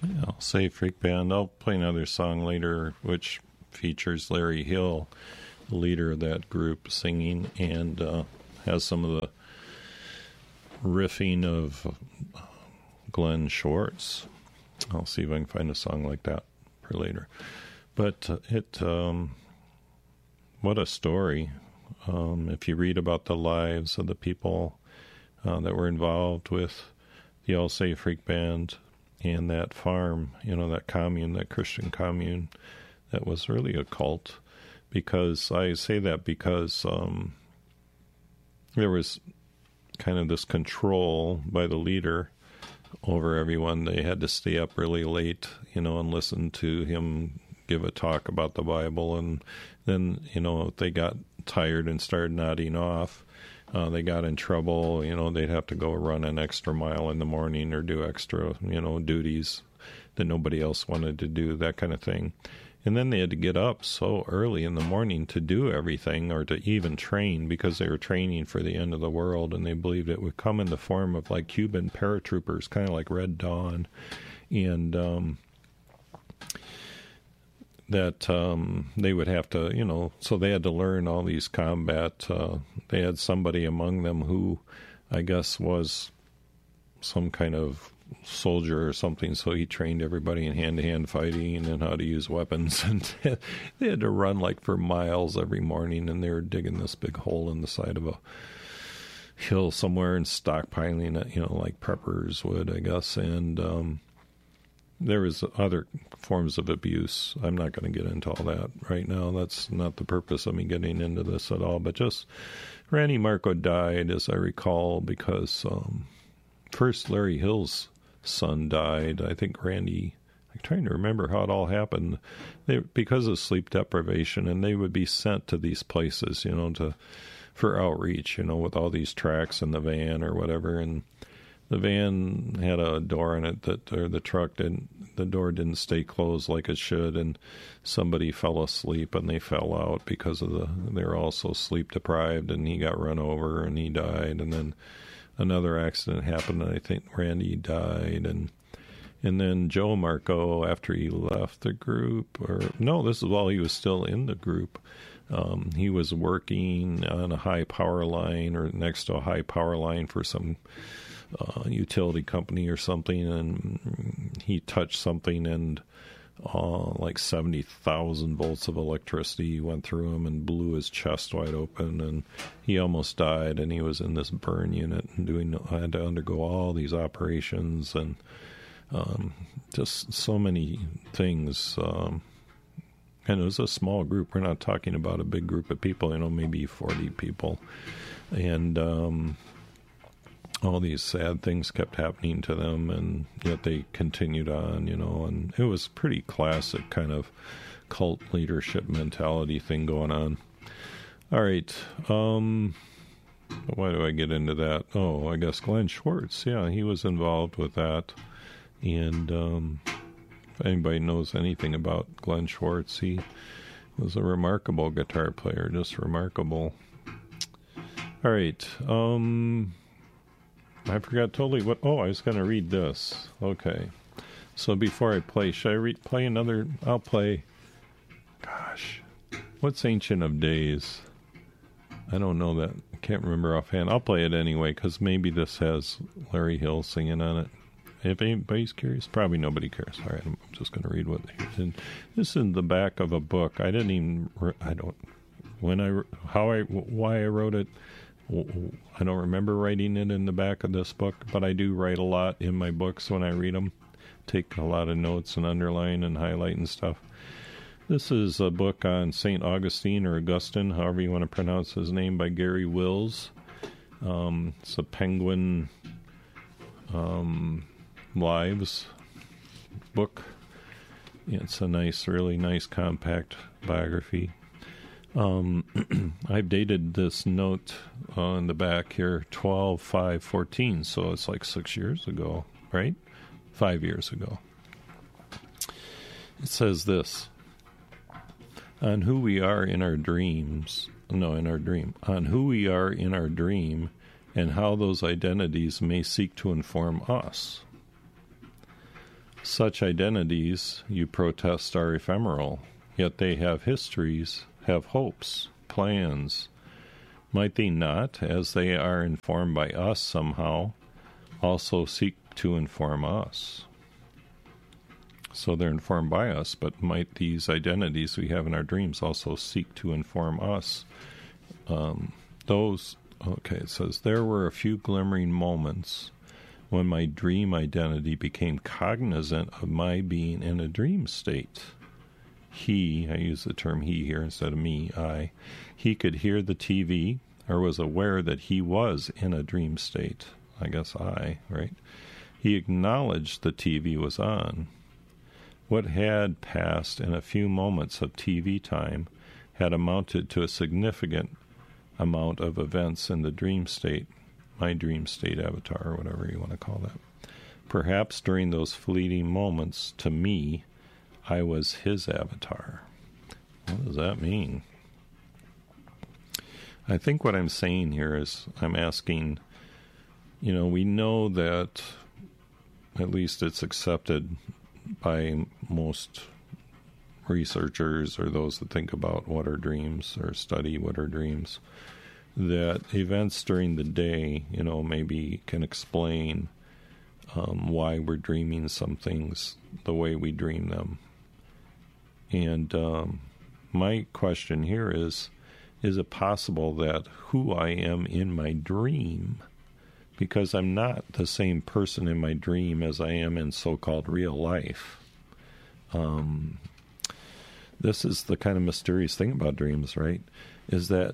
Yeah, I'll say Freak Band. I'll play another song later, which features Larry Hill, the leader of that group, singing, and has some of the riffing of Glenn Schwartz. I'll see if I can find a song like that for later. But what a story. If you read about the lives of the people that were involved with the All Say Freak Band and that farm, that commune, that Christian commune, that was really a cult. Because I say that because there was kind of this control by the leader over everyone. They had to stay up really late, and listen to him give a talk about the Bible. And then, if they got tired and started nodding off, they got in trouble. They'd have to go run an extra mile in the morning or do extra, duties that nobody else wanted to do, that kind of thing. And then they had to get up so early in the morning to do everything, or to even train, because they were training for the end of the world, and they believed it would come in the form of like Cuban paratroopers, kind of like Red Dawn. And that they would have to, so they had to learn all these combat. They had somebody among them who I guess was some kind of soldier or something, so he trained everybody in hand-to-hand fighting and how to use weapons. And they had to run like for miles every morning, and they were digging this big hole in the side of a hill somewhere and stockpiling it, like preppers would, I guess. And there was other forms of abuse. I'm not going to get into all that right now. That's not the purpose of me getting into this at all. But just Randy Marco died, as I recall, because first Larry Hill's son died. I think Randy, I'm trying to remember how it all happened. Because of sleep deprivation, and they would be sent to these places, for outreach, with all these tracks in the van or whatever. And the van had a door in it the door didn't stay closed like it should, and somebody fell asleep and they fell out because they were also sleep deprived, and he got run over and he died. And then another accident happened, and I think Randy died. And then Joe Marco, after he left the group, this is while he was still in the group, he was working on a high power line, or next to a high power line for some utility company or something, and he touched something, and like 70,000 volts of electricity went through him and blew his chest wide open, and he almost died. And he was in this burn unit and had to undergo all these operations, and just so many things. And it was a small group. We're not talking about a big group of people, maybe 40 people. And all these sad things kept happening to them, and yet they continued on, and it was pretty classic kind of cult leadership mentality thing going on. All right. Why do I get into that? Oh, I guess Glenn Schwartz. Yeah, he was involved with that. And if anybody knows anything about Glenn Schwartz, he was a remarkable guitar player, just remarkable. All right. I forgot totally what... Oh, I was going to read this. Okay. So before I play, should I play another... I'll play... Gosh. What's Ancient of Days? I don't know that. I can't remember offhand. I'll play it anyway, because maybe this has Larry Hill singing on it. If anybody's curious, probably nobody cares. All right, I'm just going to read what here's in. This is in the back of a book. I didn't even... Why I wrote it... I don't remember writing it in the back of this book, but I do write a lot in my books when I read them. Take a lot of notes and underline and highlight and stuff. This is a book on St. Augustine, or Augustine, however you want to pronounce his name, by Gary Wills. It's a Penguin Lives book. It's a really nice compact biography. I've dated this note on the back here 12/5/14, so it's like 6 years ago, right? 5 years ago. It says this: on who we are in our dream, on who we are in our dream, and how those identities may seek to inform us. Such identities, you protest, are ephemeral, yet they have histories, have hopes, plans. Might they not, as they are informed by us somehow, also seek to inform us? So they're informed by us, but might these identities we have in our dreams also seek to inform us? It says, there were a few glimmering moments when my dream identity became cognizant of my being in a dream state. He, I use the term he here instead of me, he could hear the TV or was aware that he was in a dream state. I guess right? He acknowledged the TV was on. What had passed in a few moments of TV time had amounted to a significant amount of events in the dream state, my dream state avatar, or whatever you want to call that. Perhaps during those fleeting moments, to me, I was his avatar. What does that mean? I think what I'm saying here is I'm asking, we know that at least it's accepted by most researchers or those that think about what are dreams or study what are dreams, that events during the day, maybe can explain why we're dreaming some things the way we dream them. And my question here is it possible that who I am in my dream, because I'm not the same person in my dream as I am in so-called real life. This is the kind of mysterious thing about dreams, right? Is that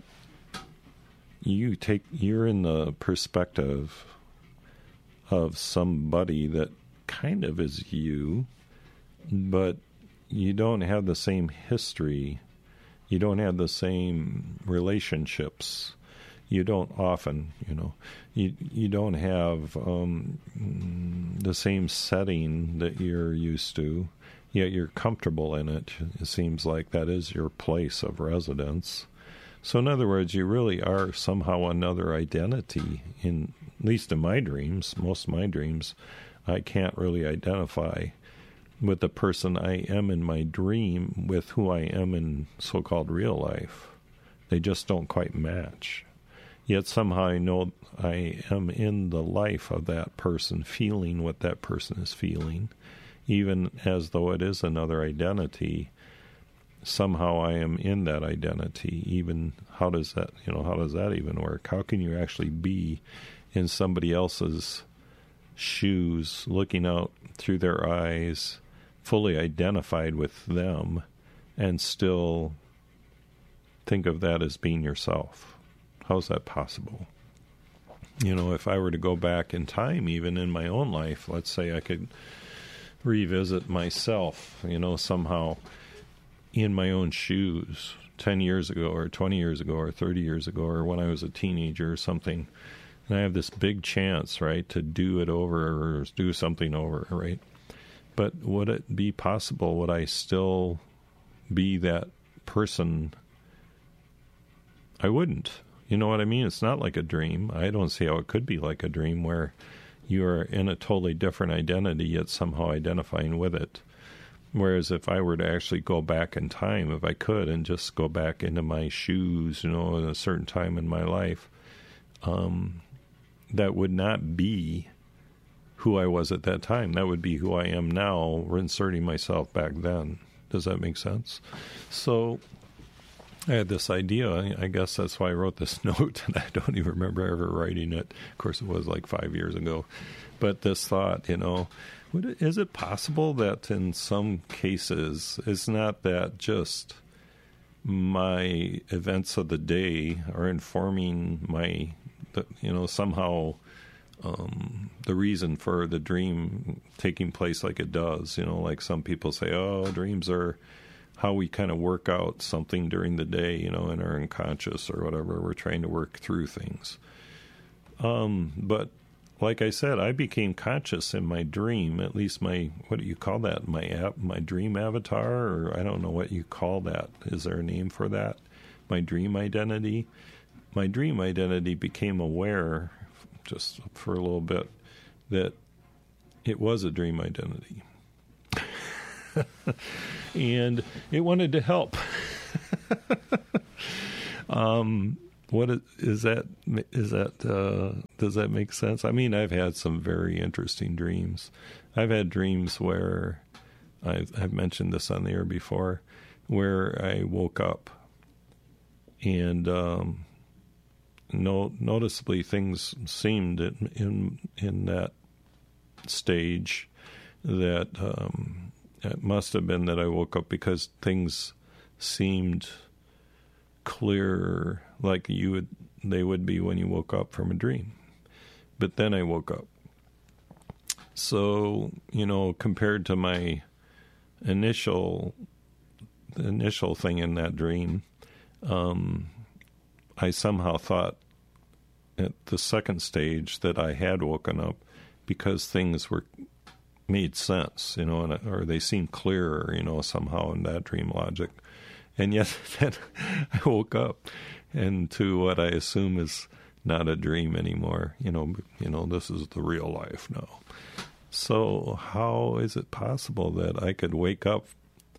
you're in the perspective of somebody that kind of is you, but you don't have the same history. You don't have the same relationships. You don't often, you don't have the same setting that you're used to, yet you're comfortable in it. It seems like that is your place of residence. So in other words, you really are somehow another identity. At least in my dreams, most of my dreams, I can't really identify with the person I am in my dream with who I am in so-called real life. They just don't quite match. Yet somehow I know I am in the life of that person, feeling what that person is feeling, even as though it is another identity. Somehow I am in that identity. Even how does that even work? How can you actually be in somebody else's shoes, looking out through their eyes, fully identified with them, and still think of that as being yourself? How's that possible? If I were to go back in time, even in my own life, let's say I could revisit myself, somehow in my own shoes 10 years ago or 20 years ago or 30 years ago or when I was a teenager or something, and I have this big chance, right, to do it over or do something over, right? But would it be possible, would I still be that person? I wouldn't. You know what I mean? It's not like a dream. I don't see how it could be like a dream where you are in a totally different identity, yet somehow identifying with it. Whereas if I were to actually go back in time, if I could, and just go back into my shoes, at a certain time in my life, that would not be who I was at that time. That would be who I am now, inserting myself back then. Does that make sense? So I had this idea. I guess that's why I wrote this note, and I don't even remember ever writing it. Of course, it was like 5 years ago. But this thought, is it possible that in some cases, it's not that just my events of the day are informing somehow the reason for the dream taking place like it does? Like some people say, dreams are how we kind of work out something during the day, in our unconscious or whatever. We're trying to work through things. But like I said, I became conscious in my dream, at least what do you call that? My dream avatar, or I don't know what you call that. Is there a name for that? My dream identity? My dream identity became aware, just for a little bit, that it was a dream identity. and it wanted to help. What is that? Does that make sense? I mean, I've had some very interesting dreams. I've had dreams where I've mentioned this on the air before, where I woke up and noticeably things seemed in that stage that it must have been that I woke up because things seemed clearer, like they would be when you woke up from a dream. But then I woke up. So, compared to my initial thing in that dream, I somehow thought at the second stage that I had woken up because things made sense, or they seemed clearer, somehow in that dream logic. And yet then I woke up into what I assume is not a dream anymore. This is the real life now. So how is it possible that I could wake up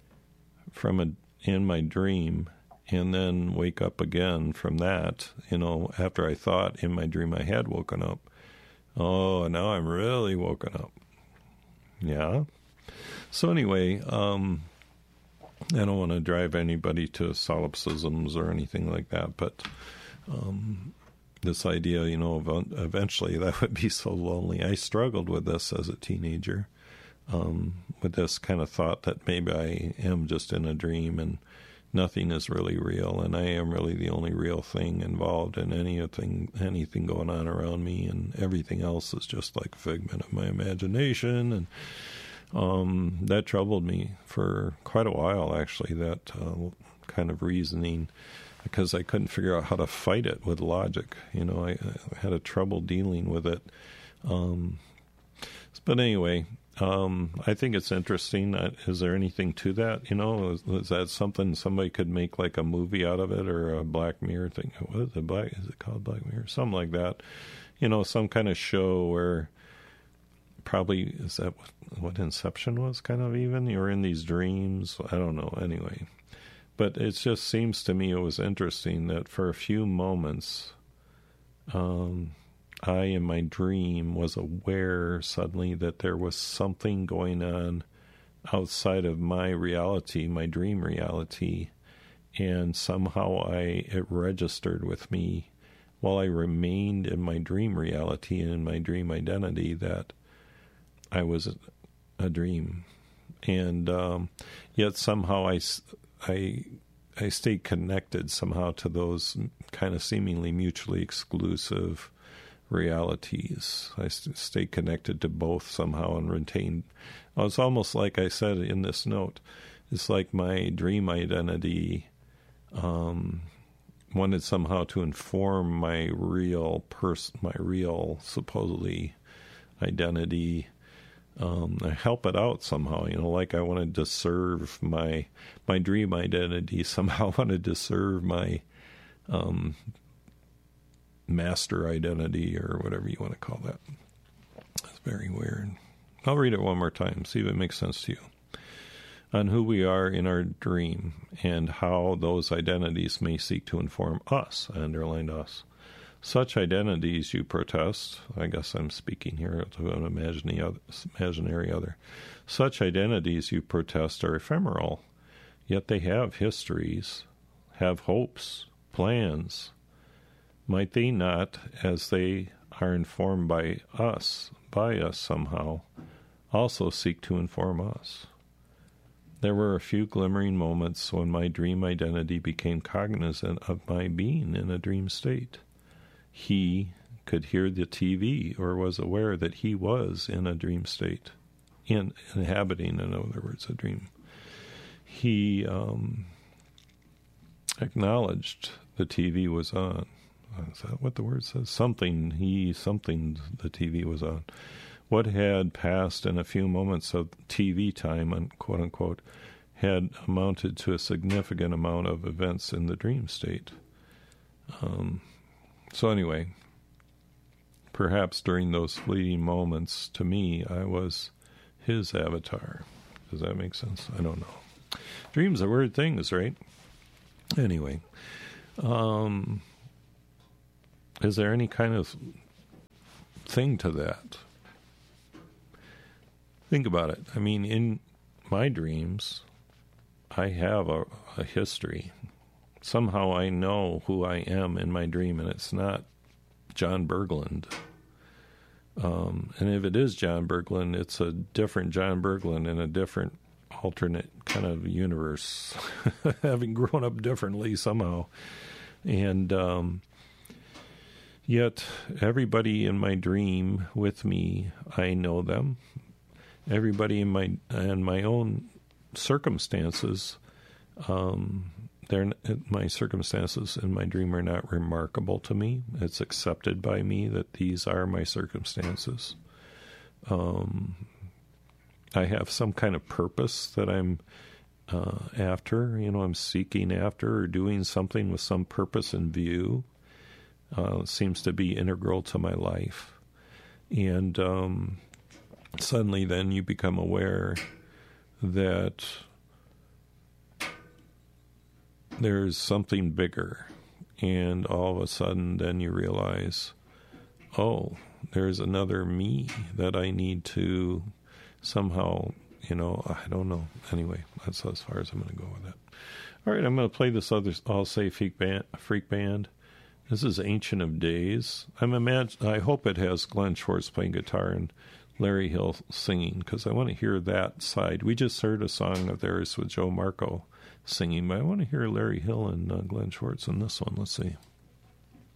in my dream and then wake up again from that, after I thought in my dream I had woken up? Oh, now I'm really woken up. Yeah. So anyway, I don't want to drive anybody to solipsisms or anything like that, but this idea, eventually that would be so lonely. I struggled with this as a teenager, with this kind of thought that maybe I am just in a dream and nothing is really real, and I am really the only real thing involved in anything going on around me, and everything else is just like a figment of my imagination. And that troubled me for quite a while, actually, that kind of reasoning, because I couldn't figure out how to fight it with logic. I had a trouble dealing with it. But anyway, I think it's interesting. Is there anything to that? Is that something somebody could make like a movie out of it, or a Black Mirror thing? What is it? Is it called Black Mirror? Something like that. Some kind of show where probably, is that what Inception was kind of even? You're in these dreams. I don't know. Anyway, but it just seems to me it was interesting that for a few moments, I, in my dream, was aware suddenly that there was something going on outside of my reality, my dream reality, and somehow it registered with me while I remained in my dream reality and in my dream identity that I was a dream. And yet somehow I stayed connected somehow to those kind of seemingly mutually exclusive realities. I stayed connected to both somehow and retained. It's almost like I said in this note, it's like my dream identity wanted somehow to inform my real supposedly identity, help it out somehow, like I wanted to serve my dream identity somehow wanted to serve my master identity, or whatever you want to call that. It's very weird. I'll read it one more time, see if it makes sense to you. On who we are in our dream and how those identities may seek to inform us. I underlined us. Such identities you protest, I guess I'm speaking here to an imaginary other. Such identities you protest are ephemeral, yet they have histories, have hopes, plans. Might they not, as they are informed by us somehow, also seek to inform us? There were a few glimmering moments when my dream identity became cognizant of my being in a dream state. He could hear the TV, or was aware that he was in a dream state, inhabiting, in other words, a dream. He acknowledged the TV was on. Is that what the word says? Something the TV was on. What had passed in a few moments of TV time, quote unquote, had amounted to a significant amount of events in the dream state. So anyway, perhaps during those fleeting moments, to me, I was his avatar. Does that make sense? I don't know. Dreams are weird things, right? Anyway, is there any kind of thing to that? Think about it. I mean, in my dreams, I have a history. Somehow I know who I am in my dream, and it's not John Berglund. And if it is John Berglund, it's a different John Berglund in a different alternate kind of universe, having grown up differently somehow. And yet everybody in my dream with me, I know them. Everybody in my own circumstances, my circumstances in my dream are not remarkable to me. It's accepted by me that these are my circumstances. I have some kind of purpose that I'm after. I'm seeking after or doing something with some purpose in view. It seems to be integral to my life. And suddenly then you become aware that there's something bigger, and all of a sudden then you realize, oh, there's another me that I need to somehow, I don't know. Anyway, that's as far as I'm going to go with that. All right, I'm going to play this other All Say Freak Band. This is Ancient of Days. I hope it has Glenn Schwartz playing guitar and Larry Hill singing, because I want to hear that side. We just heard a song of theirs with Joe Marco singing, but I want to hear Larry Hill and Glenn Schwartz in this one. Let's see.